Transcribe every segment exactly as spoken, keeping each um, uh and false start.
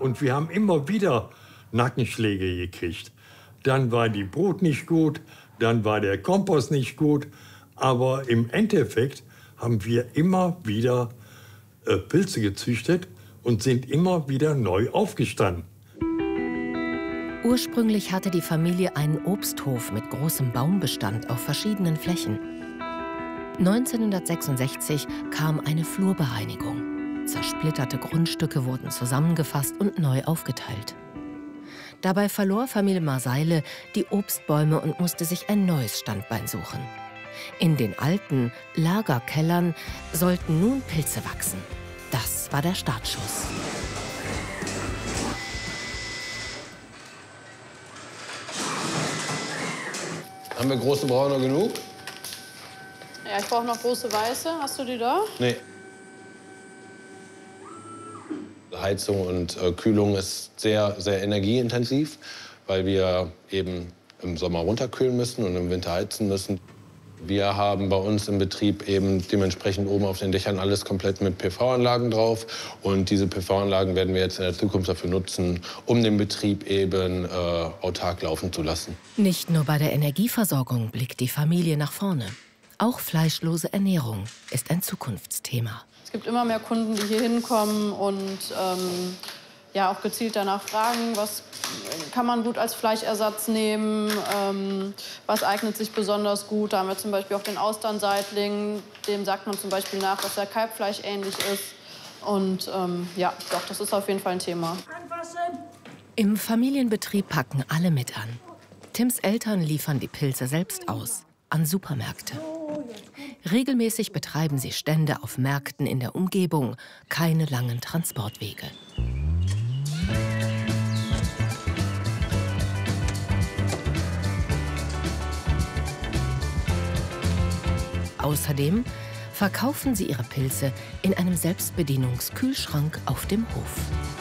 Und wir haben immer wieder Nackenschläge gekriegt. Dann war die Brut nicht gut, dann war der Kompost nicht gut. Aber im Endeffekt haben wir immer wieder äh, Pilze gezüchtet und sind immer wieder neu aufgestanden. Ursprünglich hatte die Familie einen Obsthof mit großem Baumbestand auf verschiedenen Flächen. neunzehnhundertsechsundsechzig kam eine Flurbereinigung. Zersplitterte Grundstücke wurden zusammengefasst und neu aufgeteilt. Dabei verlor Familie Marseille die Obstbäume und musste sich ein neues Standbein suchen. In den alten Lagerkellern sollten nun Pilze wachsen. Das war der Startschuss. Haben wir große Braune genug? Ja, ich brauche noch große Weiße. Hast du die da? Nee. Heizung und äh, Kühlung ist sehr, sehr energieintensiv, weil wir eben im Sommer runterkühlen müssen und im Winter heizen müssen. Wir haben bei uns im Betrieb eben dementsprechend oben auf den Dächern alles komplett mit P V-Anlagen drauf. Und diese P V-Anlagen werden wir jetzt in der Zukunft dafür nutzen, um den Betrieb eben äh, autark laufen zu lassen. Nicht nur bei der Energieversorgung blickt die Familie nach vorne. Auch fleischlose Ernährung ist ein Zukunftsthema. Es gibt immer mehr Kunden, die hier hinkommen und ähm, ja, auch gezielt danach fragen, was kann man gut als Fleischersatz nehmen, ähm, was eignet sich besonders gut. Da haben wir zum Beispiel auch den Austernseitling, dem sagt man zum Beispiel nach, dass er Kalbfleisch ähnlich ist. Und ähm, ja, doch, das ist auf jeden Fall ein Thema. Im Familienbetrieb packen alle mit an. Tims Eltern liefern die Pilze selbst aus, an Supermärkte. Regelmäßig betreiben sie Stände auf Märkten in der Umgebung, keine langen Transportwege. Außerdem verkaufen sie ihre Pilze in einem Selbstbedienungskühlschrank auf dem Hof.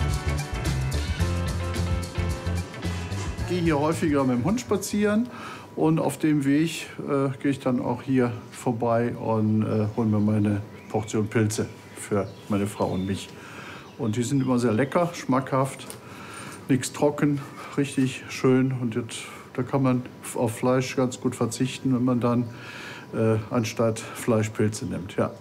Ich gehe hier häufiger mit dem Hund spazieren und auf dem Weg äh, gehe ich dann auch hier vorbei und äh, hole mir meine Portion Pilze für meine Frau und mich. Und die sind immer sehr lecker, schmackhaft, nichts trocken, richtig schön. Und jetzt, da kann man auf Fleisch ganz gut verzichten, wenn man dann Äh, anstatt Fleischpilze nimmt, ja.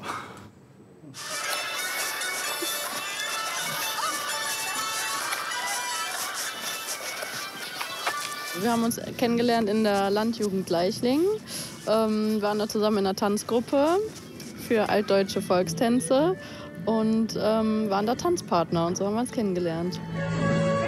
Wir haben uns kennengelernt in der Landjugend Gleichlingen, ähm, waren da zusammen in einer Tanzgruppe für altdeutsche Volkstänze und ähm, waren da Tanzpartner und so haben wir uns kennengelernt.